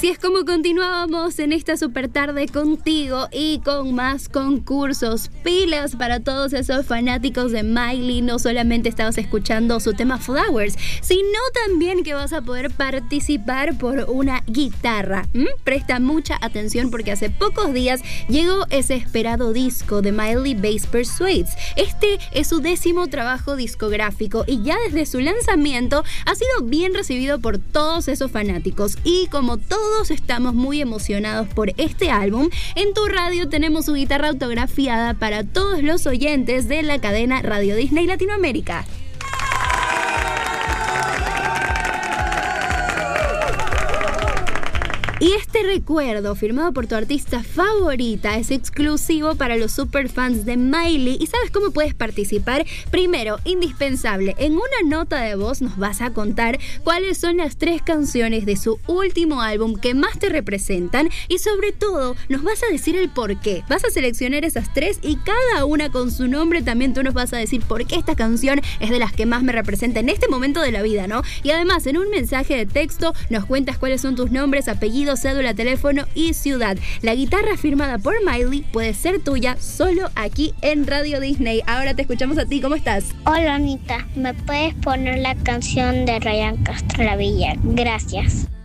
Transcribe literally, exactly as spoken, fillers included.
Así es como continuábamos en esta super tarde contigo y con más concursos. Pilas para todos esos fanáticos de Miley. No solamente estabas escuchando su tema Flowers, sino también que vas a poder participar por una guitarra. ¿Mm? Presta mucha atención porque hace pocos días llegó ese esperado disco de Miley, Bass Persuades. Este es su décimo trabajo discográfico y ya desde su lanzamiento ha sido bien recibido por todos esos fanáticos. Y como todos estamos muy emocionados por este álbum, en tu radio tenemos su guitarra autografiada para todos los oyentes de la cadena Radio Disney Latinoamérica. Y este recuerdo, firmado por tu artista favorita, es exclusivo para los superfans de Miley. ¿Y sabes cómo puedes participar? Primero, indispensable, en una nota de voz nos vas a contar cuáles son las tres canciones de su último álbum que más te representan y sobre todo nos vas a decir el por qué. Vas a seleccionar esas tres y cada una con su nombre también tú nos vas a decir por qué esta canción es de las que más me representa en este momento de la vida, ¿no? Y además en un mensaje de texto nos cuentas cuáles son tus nombres, apellidos, cédula, teléfono y ciudad. La guitarra firmada por Miley puede ser tuya solo aquí en Radio Disney. Ahora te escuchamos a ti, ¿cómo estás? Hola Anita, ¿me puedes poner la canción de Ryan Castro La Villa? Gracias.